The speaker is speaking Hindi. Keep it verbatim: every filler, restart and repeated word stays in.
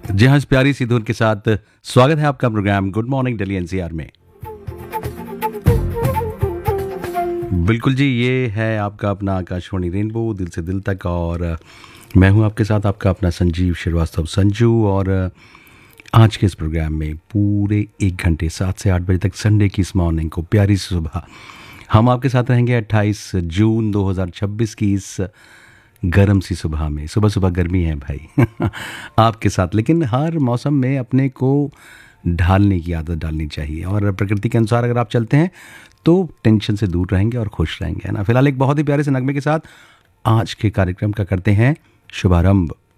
जी हाँ, इस प्यारी सी धुन के साथ स्वागत है आपका programme good morning Delhi NCR में। बिल्कुल जी, ये है आपका अपना आकाशवाणी रेनबो दिल से दिल तक, और मैं हूँ आपके साथ आपका अपना संजीव श्रीवास्तव संजू। और आज के इस प्रोग्राम में पूरे एक घंटे सात से आठ बजे तक संडे की इस मॉर्निंग को प्यारी सी सुबह हम आपके साथ रहेंगे। अट्ठाईस जून दो हज़ार छब्बीस की इस गर्म सी सुबह में, सुबह सुबह गर्मी है भाई आपके साथ, लेकिन हर मौसम में अपने को ढालने की आदत डालनी चाहिए और प्रकृति के अनुसार अगर आप चलते हैं तो टेंशन से दूर रहेंगे और खुश रहेंगे, है ना। फिलहाल एक बहुत ही प्यारे से नगमे के साथ आज के कार्यक्रम का करते हैं शुभारंभ।